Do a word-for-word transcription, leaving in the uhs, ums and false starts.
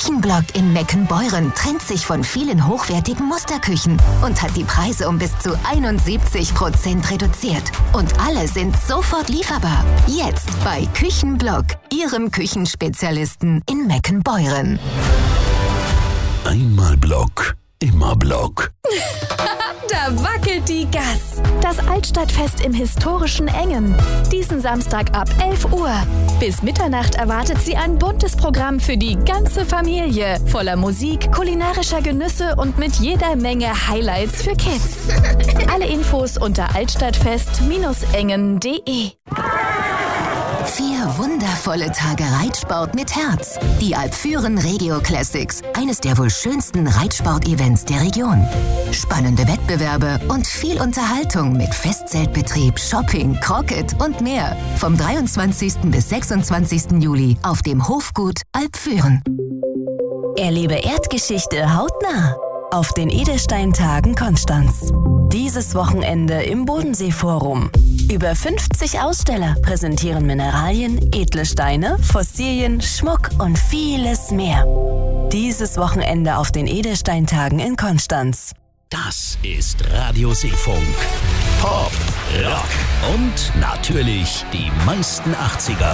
Küchenblock in Meckenbeuren trennt sich von vielen hochwertigen Musterküchen und hat die Preise um bis zu einundsiebzig Prozent reduziert. Und alle sind sofort lieferbar. Jetzt bei Küchenblock, Ihrem Küchenspezialisten in Meckenbeuren. Einmal Block, immer Block. Da wackelt die Gass. Das Altstadtfest im historischen Engen. Diesen Samstag ab elf Uhr. Bis Mitternacht erwartet Sie ein buntes Programm für die ganze Familie. Voller Musik, kulinarischer Genüsse und mit jeder Menge Highlights für Kids. Alle Infos unter altstadtfest Bindestrich engen Punkt de. Vier wundervolle Tage Reitsport mit Herz. Die Alpfüren Regio Classics, eines der wohl schönsten Reitsport-Events der Region. Spannende Wettbewerbe und viel Unterhaltung mit Festzeltbetrieb, Shopping, Croquet und mehr. Vom dreiundzwanzigsten bis sechsundzwanzigsten Juli auf dem Hofgut Alpfüren. Erlebe Erdgeschichte hautnah auf den Edelsteintagen Konstanz. Dieses Wochenende im Bodenseeforum. Über fünfzig Aussteller präsentieren Mineralien, edle Steine, Fossilien, Schmuck und vieles mehr. Dieses Wochenende auf den Edelsteintagen in Konstanz. Das ist Radio Seefunk. Pop, Rock und natürlich die meisten achtziger.